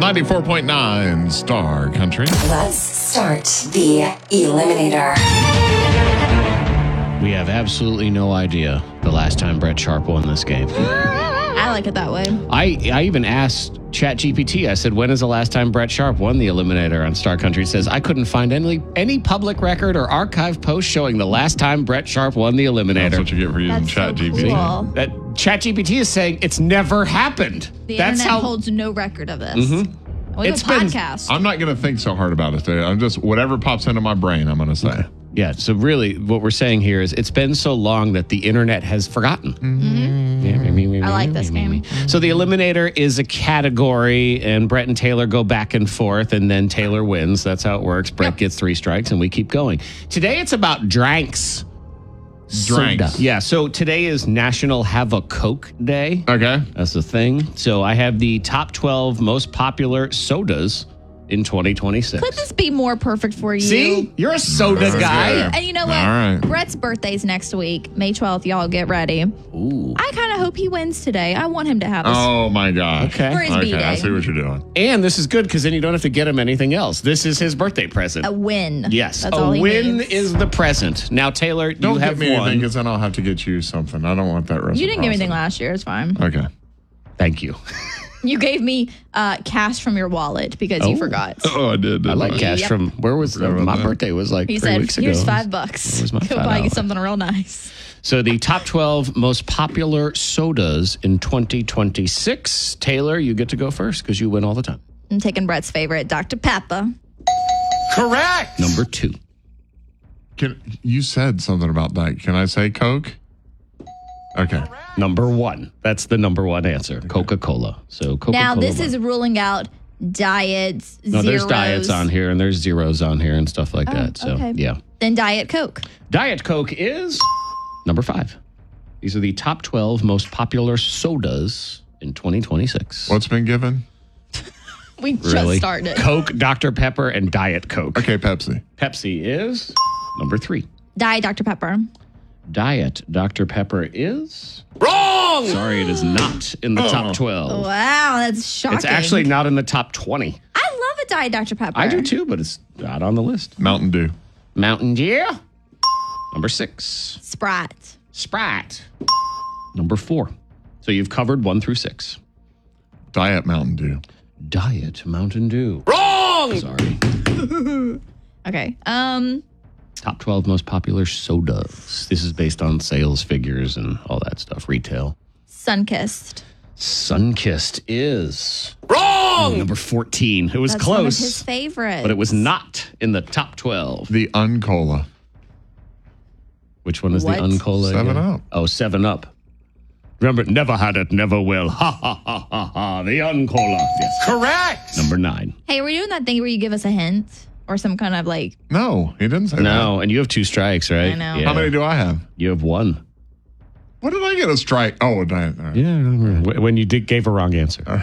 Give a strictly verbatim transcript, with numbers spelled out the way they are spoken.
ninety-four point nine Star Country. Let's start the Eliminator. We have absolutely no idea the last time Brett Sharp won this game. I like it that way. I, I even asked ChatGPT, I said, when is the last time Brett Sharp won the Eliminator on Star Country? It says, I couldn't find any any public record or archive post showing the last time Brett Sharp won the Eliminator. That's what you get for using That's so ChatGPT. cool. That ChatGPT is saying it's never happened. The That's internet how holds no record of this. Mm-hmm. We have It's a been- podcast. I'm not going to think so hard about it today. I'm just, whatever pops into my brain, I'm going to say. Yeah, so really what we're saying here is it's been so long that the internet has forgotten. I like this game. So the Eliminator is a category, and Brett and Taylor go back and forth, and then Taylor wins. That's how it works. Brett Yep. gets three strikes, and we keep going. Today it's about drinks. Drinks. Soda. Yeah, so today is National Have a Coke Day. Okay. That's the thing. So I have the top twelve most popular sodas in twenty twenty-six. Could this be more perfect for you? See? You're a soda This is guy. good. And you know what? All right. Brett's birthday's next week, May twelfth. Y'all get ready. Ooh. I kind of hope he wins today. I want him to have a Oh, my gosh. Okay. For his Okay, B-Day. I see what you're doing. And this is good because then you don't have to get him anything else. This is his birthday present. a win. Yes, That's a all he win needs. is the present. Now, Taylor, Don't you give have me anything one. because then I'll have to get you something. I don't want that reciprocity. You didn't give anything last year. It's fine. Okay. Thank you. You gave me uh, cash from your wallet because you Oh. forgot. Oh, I did. I like cash Yep. from where was Forgot about my that. birthday was like He three said, weeks ago. "Here's five bucks. Where's my Go five buy you dollars? something real nice." So the top twelve most popular sodas in twenty twenty-six. Taylor, you get to go first because you win all the time. I'm taking Brett's favorite, Doctor Pepper. Correct. Number two. Can, you said something about that. Can I say Coke? Okay. Number one. That's the number one answer. Coca-Cola. So Coca-Cola. Now this won. is ruling out diets, No, there's zeros. diets on here and there's zeros on here and stuff like Oh, that. So okay. yeah. Then Diet Coke. Diet Coke is number five. These are the top twelve most popular sodas in twenty twenty-six. What's been given? We just Really? started. Coke, Doctor Pepper, and Diet Coke. Okay, Pepsi. Pepsi is number three. Diet Doctor Pepper. Diet Doctor Pepper is wrong. Sorry, it is not in the Oh. top twelve. Wow, that's shocking. It's actually not in the top twenty. I love a Diet Doctor Pepper. I do too, but it's not on the list. Mountain Dew. Mountain Dew, number six. Sprite. Sprite, number four. So you've covered one through six. Diet Mountain Dew. Diet Mountain Dew. Wrong. Sorry. Okay. Um. Top twelve most popular sodas. This is based on sales figures and all that stuff, retail. Sunkissed. Sunkissed is wrong. Number fourteen. It was That's close, one of his favorites. but it was not in the top twelve. The Uncola. Which one is What? the Uncola? Seven again? Up. Oh, Seven Up. Remember, never had it, never will. Ha ha ha ha ha. The Uncola. Yes. Correct. Number nine. Hey, are we doing that thing where you give us a hint or some kind of like? No, he didn't say No, and you have two strikes, right? I know. that. How many do I have? You have one. What did I get a strike? Oh, a diet. All right. Yeah, I remember. When you did, gave a wrong answer.